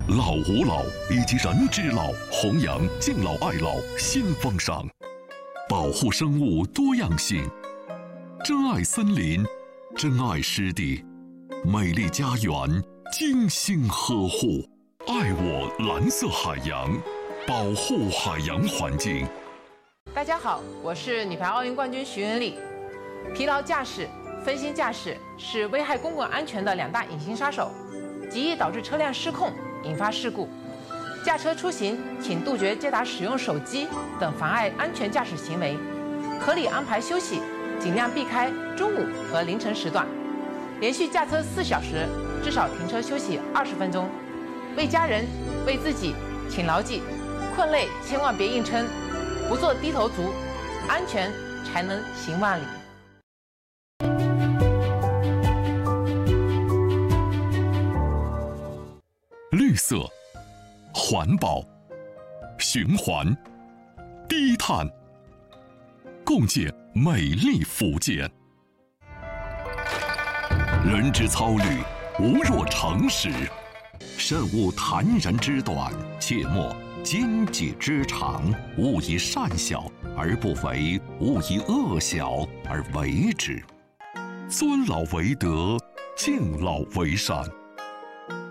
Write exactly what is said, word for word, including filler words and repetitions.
老吾老以及人之老，弘扬敬老爱老新风尚，保护生物多样性，珍爱森林，珍爱湿地，美丽家园精心呵护，爱我蓝色海洋，保护海洋环境。 大家好，我是女排奥运冠军徐文丽。疲劳驾驶、分心驾驶是危害公共安全的两大隐形杀手，极易导致车辆失控，引发事故。驾车出行，请杜绝接打使用手机等妨碍安全驾驶行为，合理安排休息，尽量避开中午和凌晨时段。连续驾车四小时，至少停车休息二十分钟。为家人、为自己，请牢记：困累千万别硬撑，不做低头族，安全才能行万里。 绿色、环保、循环、低碳，共建美丽福建。人之操虑，无若诚实；慎勿谈人之短，切莫奸己之长。勿以善小而不为，勿以恶小而为之。尊老为德，敬老为善。